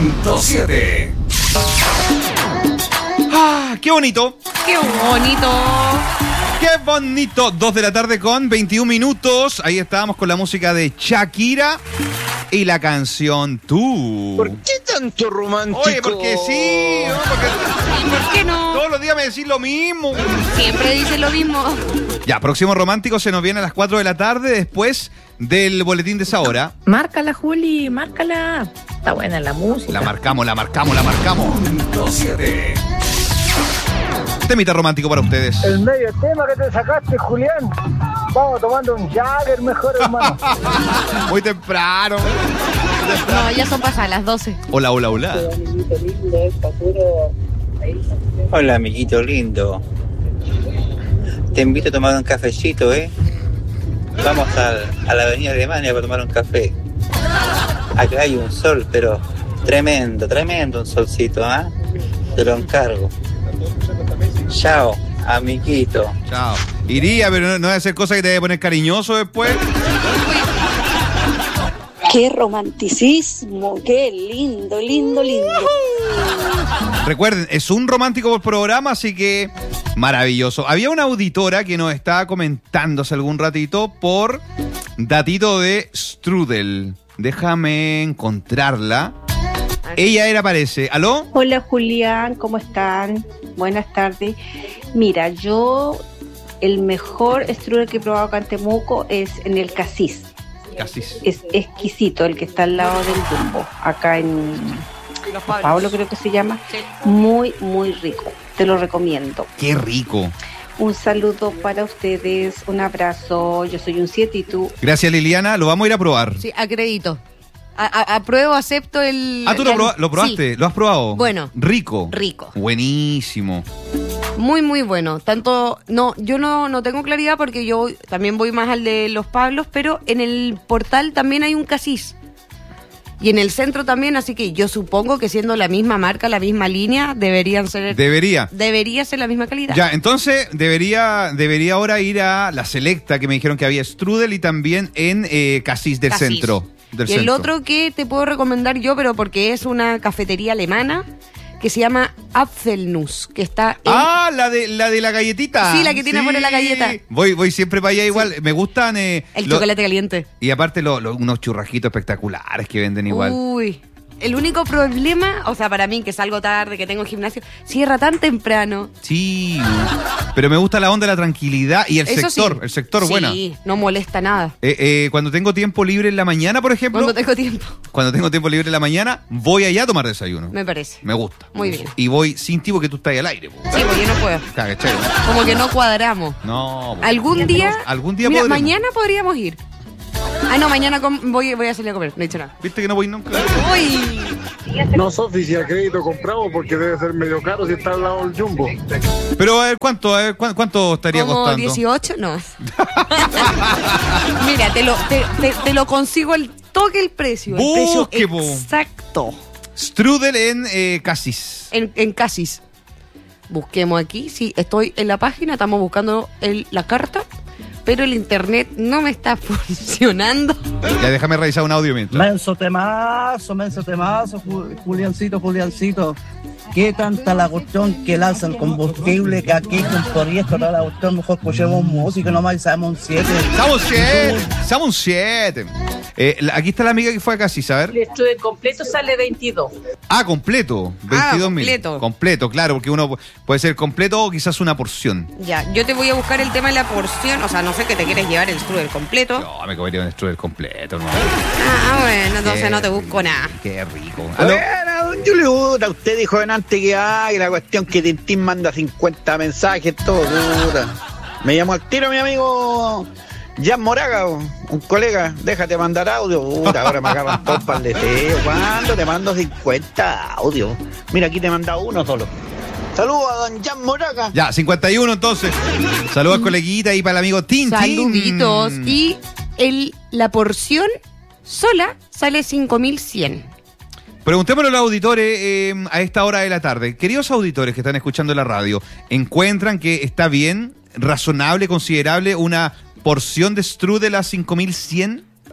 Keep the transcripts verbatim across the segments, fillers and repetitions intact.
punto siete. ¡Ah, qué bonito! ¡Qué bonito! ¡Qué bonito! Dos de la tarde con veintiún minutos. Ahí estábamos con la música de Shakira y la canción Tú. ¿Por qué tanto romántico? Oye, porque sí, ¿no? Porque ¿Y por qué no? todos los días me decís lo mismo. Siempre dice lo mismo. Ya, próximo romántico se nos viene a las cuatro de la tarde después del boletín de esa hora. Márcala, Juli, márcala. Está buena la música. La marcamos, la marcamos, la marcamos. Punto siete. Temita romántico para ustedes. El medio tema que te sacaste, Julián. Vamos tomando un Jagger mejor, hermano. Muy temprano. No, ya son pasadas las doce. Hola, hola, hola. Hola, amiguito lindo. Te invito a tomar un cafecito, ¿eh? Vamos al, a la avenida Alemania para tomar un café. Acá hay un sol, pero tremendo, tremendo un solcito, ¿ah? ¿eh? Te lo encargo. Chao, amiguito. Chao. Iría, pero no, no es hacer cosas que te debe poner cariñoso después. ¡Qué romanticismo! ¡Qué lindo, lindo, lindo! Recuerden, es un romántico por programa, así que maravilloso. Había una auditora que nos estaba comentando hace algún ratito por datito de Strudel. Déjame encontrarla. Ella era, parece. ¿Aló? Hola, Julián, ¿cómo están? Buenas tardes. Mira, yo el mejor strudel que he probado acá en Temuco es en el Casís. Casís. Es exquisito, el que está al lado del Jumbo, acá en Los Pablos. Pablo creo que se llama. Sí. Muy, muy rico. Te lo recomiendo. Qué rico. Un saludo para ustedes, un abrazo. Yo soy un siete y tú. Gracias, Liliana. Lo vamos a ir a probar. Sí, acredito. A, a, apruebo, acepto el... Ah, ¿tú lo, la- proba- lo probaste? Sí. ¿Lo has probado? Bueno. Rico. Rico. Buenísimo. Muy, muy bueno. Tanto, no, yo no, no tengo claridad porque yo también voy más al de Los Pablos, pero en el portal también hay un Casís. Y en el centro también, así que yo supongo que siendo la misma marca, la misma línea, deberían ser... Debería. Debería ser la misma calidad. Ya, entonces debería debería ahora ir a la Selecta, que me dijeron que había Strudel, y también en eh, Casís del Casís. centro. Del y el centro. otro que te puedo recomendar yo, pero porque es una cafetería alemana, que se llama Apfelnuss, que está en... Ah, la de la de la galletita. Sí, la que tiene por la galleta. Voy voy siempre para allá igual. Me gustan eh, el lo- chocolate caliente. y aparte lo- lo- unos churrasquitos espectaculares que venden igual. Uy, el único problema, o sea, para mí que salgo tarde, que tengo gimnasio, cierra tan temprano. Sí. Pero me gusta la onda de la tranquilidad y el Eso sector, sí. el sector sí, buena. no molesta nada. Eh, eh, cuando tengo tiempo libre en la mañana, por ejemplo, Cuando tengo tiempo, cuando tengo tiempo libre en la mañana, voy allá a tomar desayuno. me parece. Me gusta. Muy bien. Y voy sin tipo que tú estás ahí al aire. po. Sí, porque yo no puedo. ¿Cachai? Como que no cuadramos. No. po. Algún día, Algún día mira, podremos. mañana podríamos ir. Ah, no, mañana com- voy, voy a salir a comer, no he dicho nada. ¿Viste que no voy nunca? Uy, No, Sofi, si a crédito compramos porque debe ser medio caro si está al lado del Jumbo. Pero a ver, ¿cuánto, a ver, ¿cuán- cuánto estaría como costando? dieciocho, no. Mira, te lo, te, te- te lo consigo el toque el precio. El Busque, po. precio exacto. Strudel en eh, Casís. En, en Casís. Busquemos aquí. Sí, estoy en la página, estamos buscando el, la carta, pero el internet no me está funcionando. Ya déjame revisar un audio mientras. Menso temazo, menso temazo, Ju- Juliancito, Juliancito. ¿Qué tanta la cuestión que lanzan combustible que aquí con poliéster toda la cuestión? Mejor escuchemos música nomás y sabemos un siete. Estamos siete. Estamos siete. Eh, la- aquí está la amiga que fue a Casís, a ver. El estudio completo sale veintidós. Ah, completo. veintidós mil. completo. Completo, claro, porque uno puede ser completo o quizás una porción. Ya, yo te voy a buscar el tema de la porción. O sea, no sé que te quieres llevar el strudel completo. No, me comería un Strudel completo, no. Ah, bueno, entonces Qué no te busco nada. Qué rico. ¿Aló? Bueno, don Julio, puta, usted dijo delante que hay la cuestión que Tintín manda cincuenta mensajes, todo, puta. Me llamó al tiro mi amigo Jan Moraga, un colega, déjate mandar audio, puta, ahora me acaban todos para el deseo. ¿Cuándo te mando cincuenta audios? Mira, aquí te he mandado uno solo. Saludos a don Jan Moraga. Ya, cincuenta y uno entonces. Saludos, coleguita, y para el amigo Tintín. Saluditos. Y el, la porción sola sale cinco mil cien. Preguntémosle a los auditores eh, a esta hora de la tarde. Queridos auditores que están escuchando la radio, ¿encuentran que está bien, razonable, considerable una porción de strudel a cinco mil cien?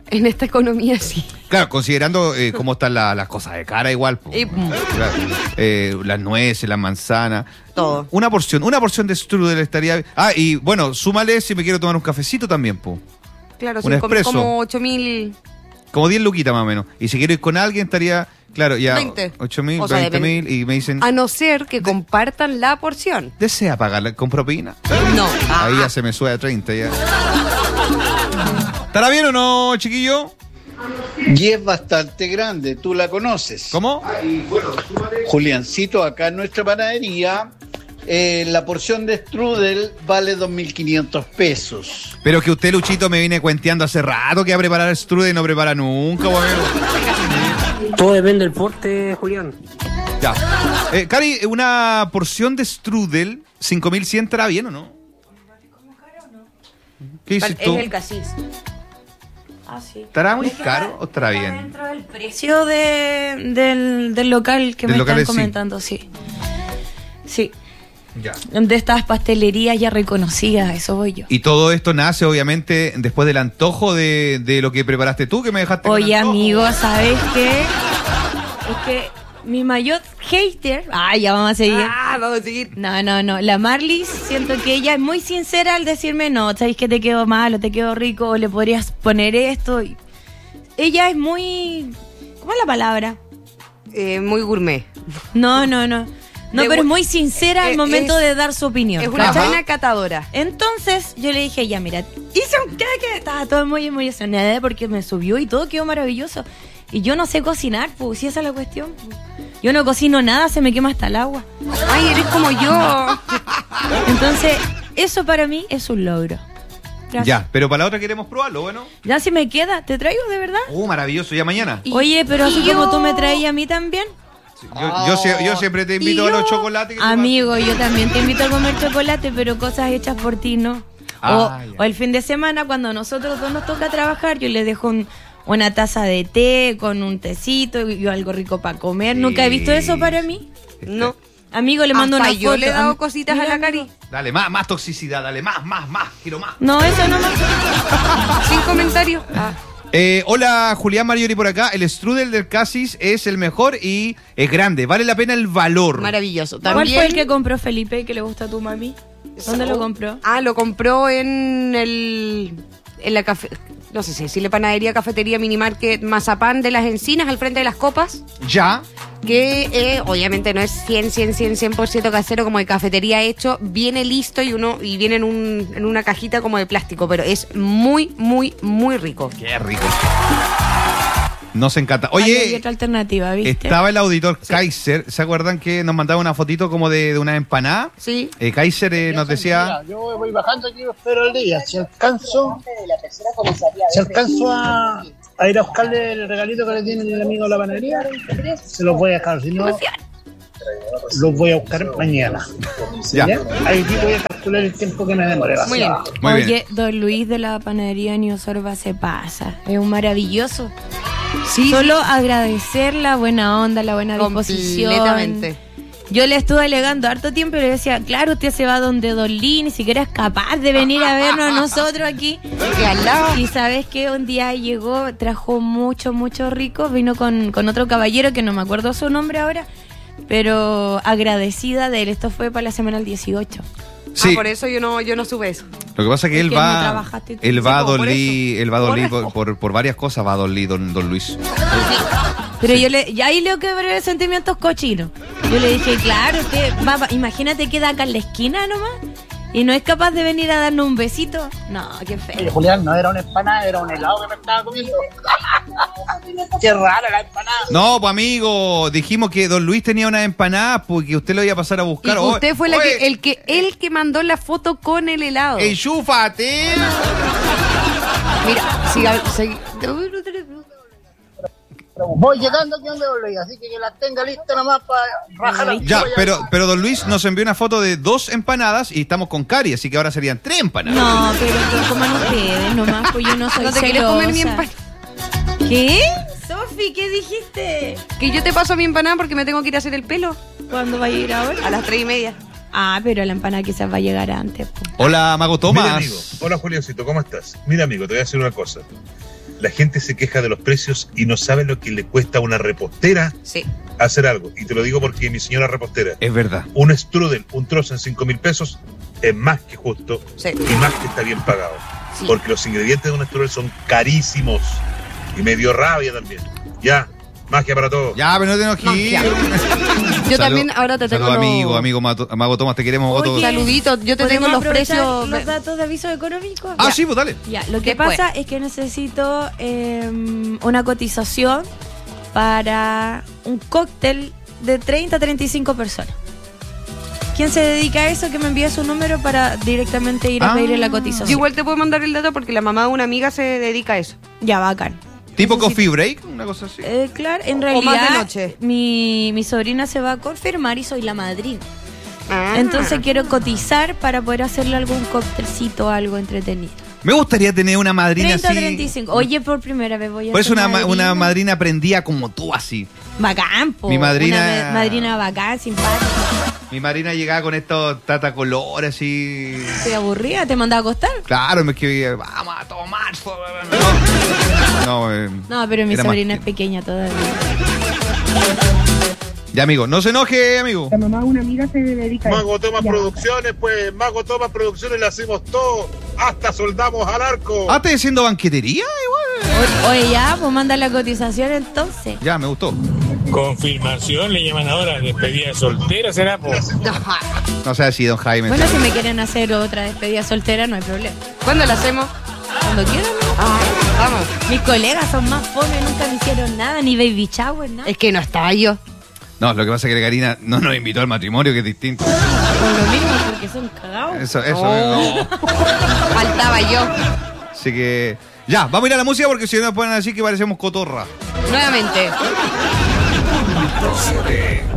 En esta economía sí. Claro, considerando eh, cómo están la- las cosas de cara igual. po. Y, mm, Claro, eh, las nueces, las manzanas. todo. Una porción, una porción de strudel estaría bien. Ah, y bueno, súmale si me quiero tomar un cafecito también, po. Claro, Un sí, como, expreso. como ocho mil. Como diez luquitas más o menos. Y si quiero ir con alguien estaría, claro, ya veinte. ocho mil, O sea, veinte depende. mil y me dicen, A no ser que compartan la porción. ¿desea pagarla con propina? No. Ahí ya se me sube a treinta ya. ¿Estará bien o no, chiquillo? Y es bastante grande, tú la conoces. ¿Cómo? Juliancito, acá en nuestra panadería, eh, la porción de strudel vale dos mil quinientos pesos. Pero que usted, Luchito, me viene cuenteando hace rato que va a preparar strudel y no prepara nunca, bueno. Todo depende del porte, Julián. Ya. Eh, Cari, una porción de strudel, cinco mil cien, ¿estará bien o no? ¿Qué dices Es tú? el casis. Ah, sí. ¿Estará muy Es que caro está- o estará está bien? dentro del precio de, del, del local que Del me local están en sí. comentando, sí. Sí. Ya. De estas pastelerías ya reconocidas, a eso voy yo. Y todo esto nace, obviamente, después del antojo de, de lo que preparaste tú, que me dejaste con Oye, antojo. amigo, ¿sabes qué? Es que mi mayor hater... Ah, ya vamos a seguir. Ah, vamos a seguir. No, no, no. La Marlis, siento que ella es muy sincera al decirme, no, ¿sabes que te quedó mal o te quedó rico o le podrías poner esto? Y ella es muy... ¿Cómo es la palabra? Eh, muy gourmet. No, no, no. No, De pero es bu- muy sincera al Eh, momento es- de dar su opinión. Es una ¿cachai? buena catadora. Entonces yo le dije, ya mira, hice un queque, estaba todo muy emocionada porque me subió y todo quedó maravilloso. Y yo no sé cocinar, pues, si esa es la cuestión. Pues. Yo no cocino nada, se me quema hasta el agua. Ay, eres como yo. Entonces, eso para mí es un logro. Gracias. Ya, pero para la otra queremos probarlo, bueno. Ya si me queda, ¿te traigo de verdad? Uh, maravilloso, ya mañana. Oye, pero así y yo- como tú me traías a mí también. Yo, yo, sie- yo siempre te invito Y a los yo- chocolates. que te Amigo, yo también te invito a comer chocolate, pero cosas hechas por ti, ¿no? O, Ah, ya. o el fin de semana, cuando a nosotros dos nos toca trabajar, yo les dejo un- una taza de té con un tecito y algo rico para comer. Sí. ¿Nunca he visto eso para mí? No. Amigo, le mando Hasta una yo foto. le he dado Am- cositas Mira, a la amigo. Cari. Dale, más, más toxicidad, dale, más, más, más, quiero más. No, eso no más. Sin comentarios. Ah. Eh, hola, Julián Mariori por acá. El strudel del Cassis es el mejor y es grande. Vale la pena el valor. Maravilloso. ¿Cuál También, fue el que compró Felipe que le gusta a tu mami? ¿Dónde lo compró? Ah, lo compró en el en la café, no sé si decirle panadería, cafetería, mini market, Mazapán de las Encinas, al frente de las Copas, Ya. que eh, obviamente no es cien, cien, cien, cien por ciento casero como de cafetería hecho, viene listo y uno y viene en, un, en una cajita como de plástico, pero es muy, muy, muy rico. Qué rico. Nos encanta. Ay, hay Oye, otra alternativa, ¿viste? estaba el auditor Kaiser. ¿Se acuerdan que nos mandaba una fotito como de, de una empanada? Sí. Eh, Kaiser eh, nos decía... Yo voy bajando aquí, espero el día. Si alcanzo, si alcanzo a, a ir a buscarle el regalito que le tiene el amigo de la panadería, se los voy a dejar. Si no, los voy a buscar mañana. Ya. ¿Ya? Ahí sí voy a calcular el tiempo que me demore. Muy bien. Muy Oye, bien. don Luis de la panadería Niosorba se pasa. Es un maravilloso. Sí, Solo agradecer la buena onda, la buena disposición. Completamente. Yo le estuve alegando harto tiempo y le decía, claro, usted se va donde Don Lee, ni siquiera es capaz de venir a vernos a nosotros aquí. Porque al lado. Y sabes que un día llegó, trajo mucho, mucho rico, vino con, con otro caballero que no me acuerdo su nombre ahora, pero agradecida de él. Esto fue para la semana del dieciocho. Sí. Ah, por eso yo no, yo no supe eso. Lo que pasa es que Es él que no va, trabajaste tú. él va a Sí, por Don Lee, eso. él va a Don Lee Por por, por, por varias cosas, va a Don Lee, don, don Luis. Pero yo le, ya ahí le quebré sentimientos cochinos. Yo le dije, claro, usted va, va- imagínate queda acá en la esquina nomás y no es capaz de venir a darnos un besito. No, qué Oye, feo. Julián, no era una empanada, era un helado que me estaba comiendo. Qué rara la empanada. No, pues amigo, dijimos que Don Luis tenía una empanada porque usted lo iba a pasar a Y buscar. usted fue la Oye, que, el que el que mandó la foto con el helado. ¡Enchúfate! Mira, siga, segui- Voy llegando aquí donde volví, así que que la tenga lista nomás para rajar. Ya, pero, pero Don Luis nos envió una foto de dos empanadas y estamos con Cari, así que ahora serían tres empanadas. No, pero que coman ustedes nomás, pues yo no soy ¿No te quieres comer mi celosa. empanada? ¿Qué? Sofi, ¿qué dijiste? Que yo te paso mi empanada porque me tengo que ir a hacer el pelo. ¿Cuándo va a ir ahora? A las tres y media. Ah, pero la empanada quizás va a llegar antes. Po. Hola, Mago Mira, amigo. Tomás. Hola, Juliancito, ¿cómo estás? Mira, amigo, te voy a decir una cosa. la gente se queja de los precios y no sabe lo que le cuesta a una repostera Sí. hacer algo. Y te lo digo porque mi señora repostera. Es verdad. Un strudel, un trozo en cinco mil pesos, es más que justo Sí. y más que está bien pagado. Sí. Porque los ingredientes de un strudel son carísimos. Y me dio rabia también. Ya, magia para todos. Ya, pero no te enojes. Magia. Yo también ahora te tengo Saludos, los- amigo, amigo Mato- Mago Tomás, te queremos. Mago Oye, Tomás. Saludito, yo te tengo ¿podemos los aprovechar precios. los datos de aviso económico? Ah, Ya. sí, pues dale. Ya, lo que Después. pasa es que necesito eh, una cotización para un cóctel de treinta a treinta y cinco personas. ¿Quién se dedica a eso? Que me envíe su número para directamente ir a Ah. pedirle la cotización. Yo igual te puedo mandar el dato porque la mamá de una amiga se dedica a eso. Ya, bacán. ¿Tipo Necesito- coffee break? Una cosa así. Eh, claro, en O realidad más de noche. Mi, mi sobrina se va a confirmar y soy la madrina. Ah. Entonces quiero cotizar para poder hacerle algún cóctelcito, algo entretenido. Me gustaría tener una madrina treinta a así. treinta y cinco. Oye, por primera vez voy a Por eso ser una, ma- una madrina. madrina prendida como tú así. Bacán, po. Mi madrina- Una ma- madrina bacán, simpática. Mi madrina llegaba con estos tatacolores así. Estoy aburrida, ¿te mandaba a acostar? Claro, me escribía, vamos a tomar. No, no, eh, No, pero mi era más sobrina es tiempo. pequeña todavía. Ya, amigo, no se enoje, amigo. La mamá de una amiga se dedica a Mago eso. Toma Ya. Producciones, pues, Mago Toma Producciones, le hacemos todo, hasta soldamos al arco. Ah, ¿estás haciendo banquetería? Igual. Oye, ya, pues manda la cotización entonces. Ya, me gustó. Confirmación, le llaman ahora, despedida de soltera, ¿será? Po? No sé si don Jaime. Bueno, si me quieren hacer otra despedida soltera, no hay problema. ¿Cuándo la hacemos? Cuando quieran, ¿no? Ah, vamos. Mis colegas son más fome, nunca me hicieron nada, ni baby shower, nada. Es que no estaba yo. No, lo que pasa es que Karina no nos invitó al matrimonio, que es distinto. Por lo mismo, porque son cagados. Eso, eso. Oh. no. Faltaba yo. Así que. Ya, vamos a ir a la música porque si no nos ponen así que parecemos cotorra. Nuevamente. siete.